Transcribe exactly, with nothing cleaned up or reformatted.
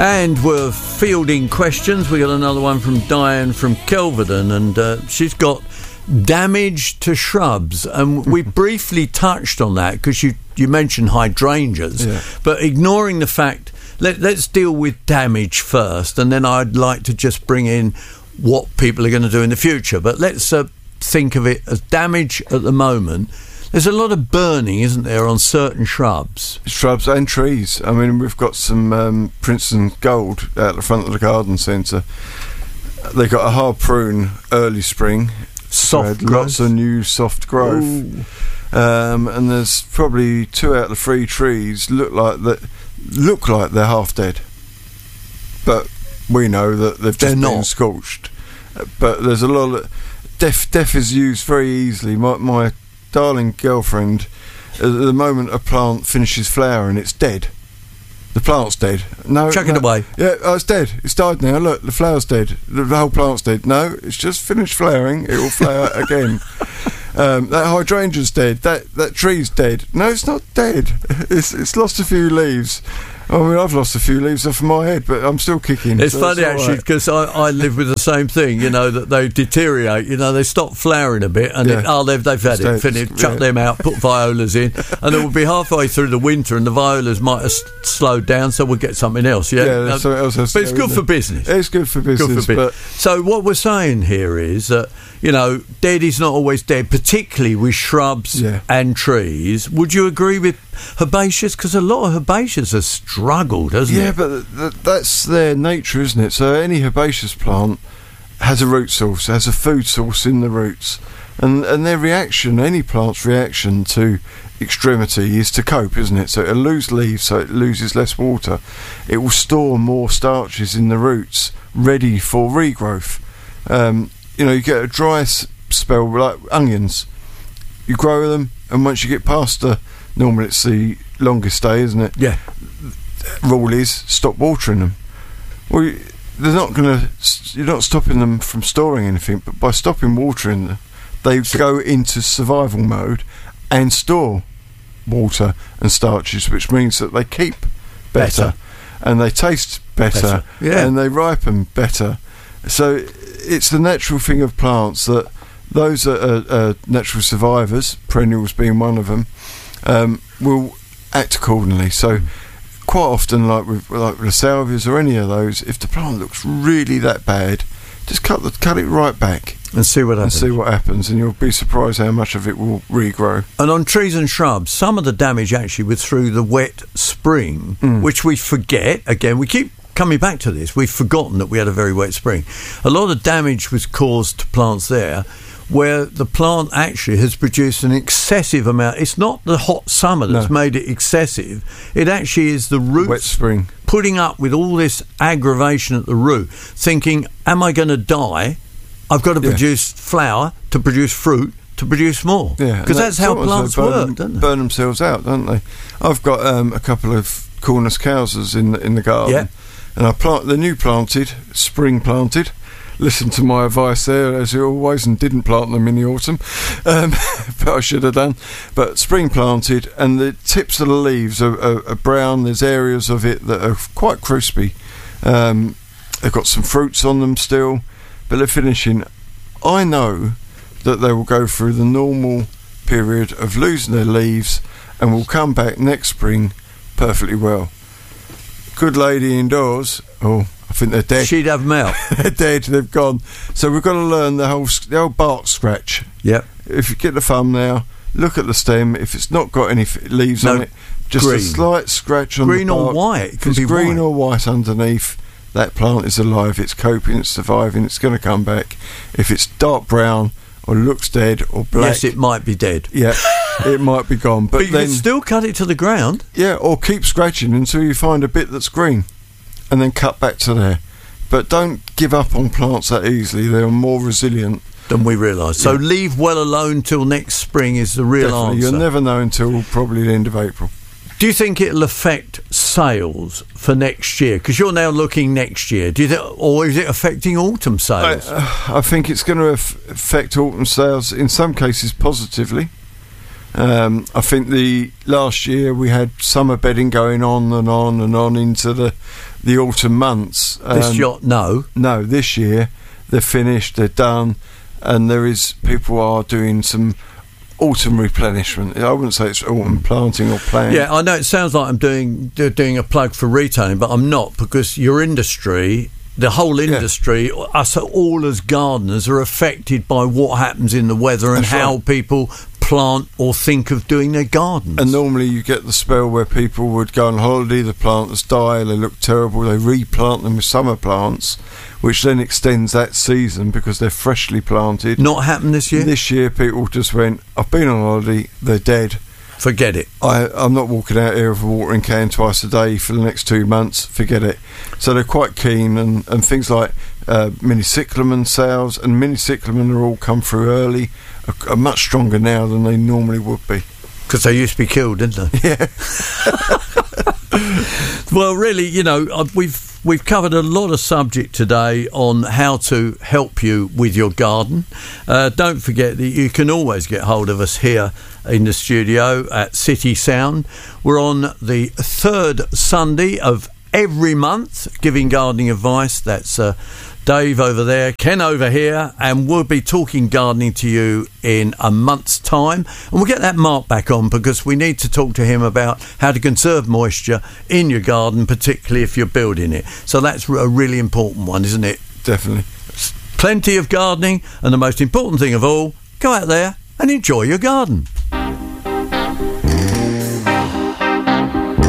And we're fielding questions. We got another one from Diane from Kelvedon, and uh, she's got damage to shrubs, and we briefly touched on that because you, you mentioned hydrangeas, yeah. but ignoring the fact, let, let's deal with damage first, and then I'd like to just bring in what people are going to do in the future. But let's uh, think of it as damage at the moment. There's a lot of burning, isn't there, on certain shrubs? Shrubs and trees. I mean, we've got some um, Princeton Gold out the front of the garden centre. They got a hard prune early spring. Soft growth. Lots of new soft growth. Um, and there's probably two out of the three trees look like that look like they're half dead. But we know that they've they're just not. been scorched. But there's a lot of death. Death is used very easily. My my darling girlfriend, at the moment a plant finishes flowering, it's dead. The plant's dead. No, chuck no, it away. Yeah, oh, it's dead. It's died now. Look, the flower's dead. The, the whole plant's dead. No, it's just finished flowering. It will flower again. Um, that hydrangea's dead. That that tree's dead. No, it's not dead. It's it's lost a few leaves. I mean, I've lost a few leaves off my head, but I'm still kicking. It's so funny, it's actually, because I, I live with the same thing, you know, that they deteriorate, you know, they stop flowering a bit, and Yeah. it, oh, they've, they've had It's it, dead. finished, chuck Yeah. them out, put violas in, and it will be halfway through the winter, and the violas might have s- slowed down, so we'll get something else, yeah? Yeah, there's something else has to but it's go, good isn't for it? business. It's good for business, Good for but business. So what we're saying here is that, you know, dead is not always dead, particularly with shrubs Yeah. and trees. Would you agree with herbaceous? Because a lot of herbaceous have struggled, hasn't yeah, it? but th- th- that's their nature, isn't it? So any herbaceous plant has a root source, has a food source in the roots, and and their reaction, any plant's reaction to extremity is to cope, isn't it? So it'll lose leaves, so it loses less water. It will store more starches in the roots, ready for regrowth. Um, you know, you get a dry s- spell like onions. You grow them, and once you get past the, normally it's the longest day, isn't it? Yeah. Rule is stop watering them. Well, you- they're not going to. You're not stopping them from storing anything, but by stopping watering them, they go into survival mode and store water and starches, which means that they keep better, Better. and they taste better, Better. Yeah. and they ripen better. So it's the natural thing of plants that those that are, are natural survivors, perennials being one of them, um, will act accordingly. So quite often, like with like with the salvias or any of those, if the plant looks really that bad, just cut the cut it right back And see what and happens. see what happens, and you'll be surprised how much of it will regrow. And on trees and shrubs, some of the damage actually was through the wet spring, Mm. which we forget. Again, we keep coming back to this. We've forgotten that we had a very wet spring. A lot of damage was caused to plants there, where the plant actually has produced an excessive amount. It's not the hot summer that's No. made it excessive. It actually is the Wet roots spring. putting up with all this aggravation at the root, thinking, am I going to die? I've got to Yeah. produce flower to produce fruit to produce more. Yeah, Because and that's how sometimes plants they burn, work, don't they? burn themselves out, don't they? I've got um, a couple of Cornus causes in the, in the garden, Yeah. and I plant the new planted, spring planted. Listened to my advice there, as always, and didn't plant them in the autumn, um, but I should have done. But spring planted, and the tips of the leaves are, are, are brown. There's areas of it that are quite crispy. Um, they've got some fruits on them still, but they're finishing. I know that they will go through the normal period of losing their leaves and will come back next spring perfectly well. Good lady indoors. Oh, I think they're dead. She'd have them out. They're dead. They've gone. So we've got to learn the whole the old bark scratch. Yep. If you get the thumb now, look at the stem. If it's not got any f- leaves No, on it, just green. a slight scratch on Green the or bark. white. It If can it's be green white. or white underneath, that plant is alive. It's coping. It's surviving. It's going to come back. If it's dark brown or looks dead or black, Yes, it might be dead. yeah, it might be gone. But, But you then, can still cut it to the ground. yeah, or keep scratching until you find a bit that's green, and then cut back to there. But don't give up on plants that easily. They're more resilient. Than we realise. So Yeah. leave well alone till next spring is the real Definitely. answer. You'll never know until probably the end of April. Do you think it'll affect sales for next year? Because you're now looking next year. Do you think, or is it affecting autumn I, sales? uh, I think it's going to af- affect autumn sales in some cases positively. Um, I think the last year we had summer bedding going on and on and on into the the autumn months. Um, this yacht, no, no. This year they're finished, they're done, and there is people are doing some autumn replenishment. I wouldn't say it's autumn planting or planting. Yeah, I know it sounds like I'm doing doing a plug for retailing, but I'm not, because your industry, the whole industry, yeah. us all as gardeners are affected by what happens in the weather and That's how right. people plant or think of doing their gardens. And normally you get the spell where people would go on holiday, the plants die, they look terrible, they replant them with summer plants, which then extends that season because they're freshly planted. Not happened this year? This year people just went, I've been on holiday, they're dead. Forget it. I, I'm not walking out here with a watering can twice a day for the next two months. Forget it. So they're quite keen, and, and things like uh, mini cyclamen sales and mini cyclamen are all come through early, are, are much stronger now than they normally would be. Because they used to be killed, didn't they? Yeah. Well, really, you know, we've we've covered a lot of subject today on how to help you with your garden. Uh, don't forget that you can always get hold of us here in the studio at City Sound. We're on the third Sunday of every month giving gardening advice. That's uh, Dave over there, Ken over here, and we'll be talking gardening to you in a month's time. And we'll get that Mark back on because we need to talk to him about how to conserve moisture in your garden, particularly if you're building it. So that's a really important one, isn't it? Definitely. Plenty of gardening, and the most important thing of all, go out there and enjoy your garden.